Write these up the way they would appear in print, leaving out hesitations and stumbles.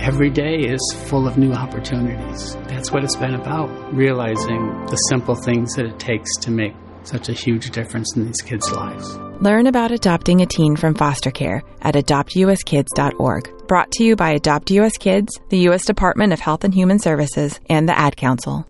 every day is full of new opportunities. That's what it's been about, realizing the simple things that it takes to make such a huge difference in these kids' lives. Learn about adopting a teen from foster care at adoptuskids.org. Brought to you by Adopt U.S. Kids, the U.S. Department of Health and Human Services, and the Ad Council.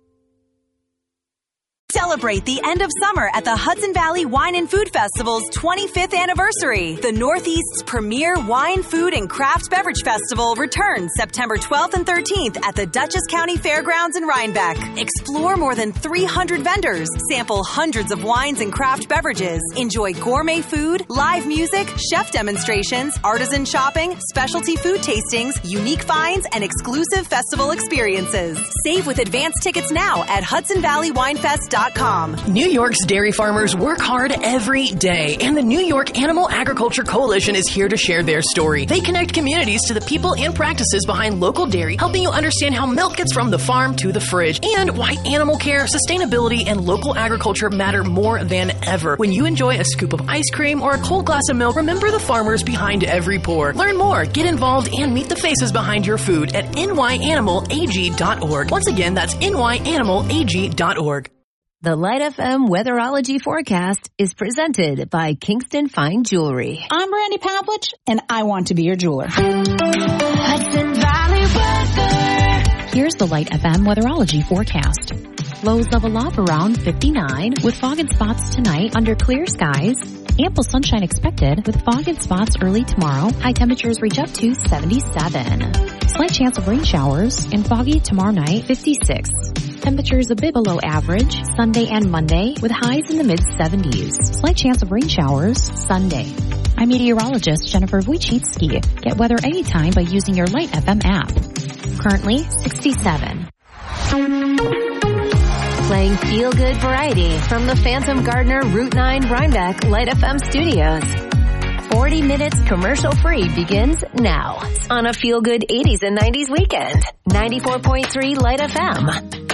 Celebrate the end of summer at the Hudson Valley Wine and Food Festival's 25th anniversary. The Northeast's premier wine, food, and craft beverage festival returns September 12th and 13th at the Dutchess County Fairgrounds in Rhinebeck. Explore more than 300 vendors, sample hundreds of wines and craft beverages, enjoy gourmet food, live music, chef demonstrations, artisan shopping, specialty food tastings, unique finds, and exclusive festival experiences. Save with advance tickets now at HudsonValleyWinefest.com. New York's dairy farmers work hard every day, and the New York Animal Agriculture Coalition is here to share their story. They connect communities to the people and practices behind local dairy, helping you understand how milk gets from the farm to the fridge, and why animal care, sustainability, and local agriculture matter more than ever. When you enjoy a scoop of ice cream or a cold glass of milk, remember the farmers behind every pour. Learn more, get involved, and meet the faces behind your food at nyanimag.org. Once again, that's nyanimag.org. The Light FM Weatherology Forecast is presented by Kingston Fine Jewelry. I'm Brandy Pavlich, and I want to be your jeweler. Hudson Valley Weather. Here's the Light FM Weatherology Forecast. Lows level off around 59 with fog and spots tonight under clear skies. Ample sunshine expected with fog and spots early tomorrow. High temperatures reach up to 77. Slight chance of rain showers and foggy tomorrow night, 56. Temperatures a bit below average Sunday and Monday with highs in the mid-70s. Slight chance of rain showers Sunday. I'm meteorologist Jennifer Wojcicki. Get weather anytime by using your Light FM app. Currently 67. Playing feel-good variety from the Phantom Gardener Route 9 Rhinebeck Light FM studios. 40 minutes commercial-free begins now on a feel-good 80s and 90s weekend. 94.3 Light FM.